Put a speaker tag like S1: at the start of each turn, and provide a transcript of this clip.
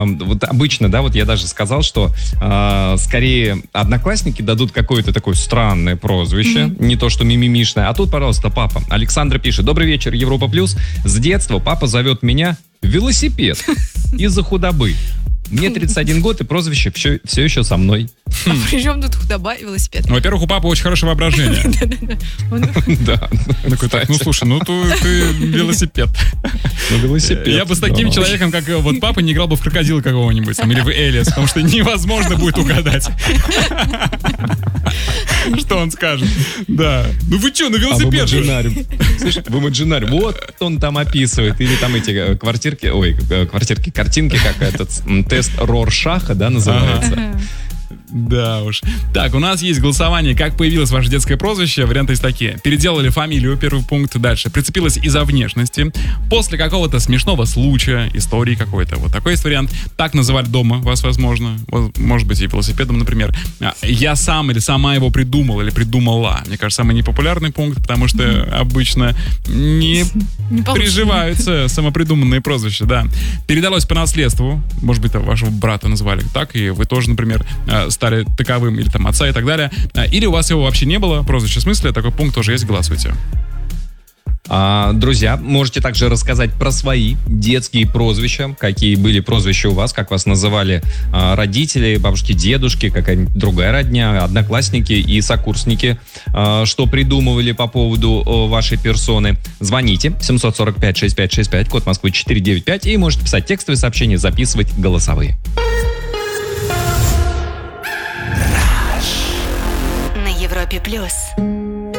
S1: Вот обычно, да, вот я даже сказал, что скорее одноклассники дадут какое-то такое странное прозвище, не то что мимимишное, а тут, пожалуйста, папа. Александра пишет: добрый вечер, Европа Плюс. С детства папа зовет меня велосипед из-за худобы. Мне 31 год, и прозвище все еще со мной.
S2: А при чем тут худоба и велосипед?
S3: Ну, во-первых, у папы очень хорошее воображение.
S1: Да.
S3: Такой, так, ну слушай, ну ты велосипед. Я бы с таким человеком, как вот папа, не играл бы в крокодила какого-нибудь, или в Элис, потому что невозможно будет угадать. Что он скажет? Да. Ну вы что, на велосипед же?
S1: Слушай, в Imaginarium. Вот он там описывает. Или там эти картинки, как этот тест Роршаха, да, называется.
S3: Да уж. Так, у нас есть голосование. Как появилось ваше детское прозвище? Варианты есть такие. Переделали фамилию, первый пункт. Дальше. Прицепилась из-за внешности. После какого-то смешного случая, истории какой-то. Вот такой есть вариант. Так называли дома вас, возможно. Может быть, и велосипедом, например. Я сам или сама его придумал или придумала. Мне кажется, самый непопулярный пункт, потому что обычно не приживаются самопридуманные прозвища, да. Передалось по наследству. Может быть, вашего брата называли так, и вы тоже, например, стали таковым, или там отца и так далее. Или у вас его вообще не было, прозвище в смысле, такой пункт тоже есть, голосуйте.
S1: Друзья, можете также рассказать про свои детские прозвища, какие были прозвища у вас, как вас называли родители, бабушки, дедушки, какая-нибудь другая родня, одноклассники и сокурсники, что придумывали по поводу вашей персоны. Звоните 745-6565, код Москвы 495, и можете писать текстовые сообщения, записывать голосовые.
S4: На Европе Плюс.